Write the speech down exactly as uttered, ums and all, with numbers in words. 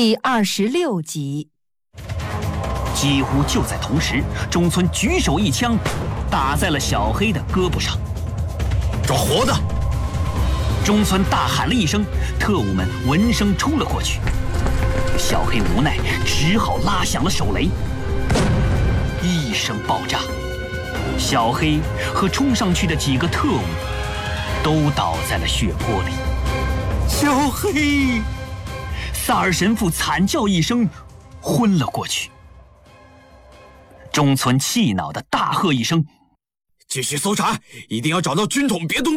第二十六集。 几乎就在同时，中村举手一枪，打在了小黑的胳膊上。 抓活的！ 中村大喊了一声，特务们闻声冲了过去。小黑无奈，只好拉响了手雷。一声爆炸，小黑和冲上去的几个特务都倒在了血泊里。 小黑！ 萨尔神父惨叫一声，昏了过去。中村气恼地大喝一声：“ 继续搜查，一定要找到军统别动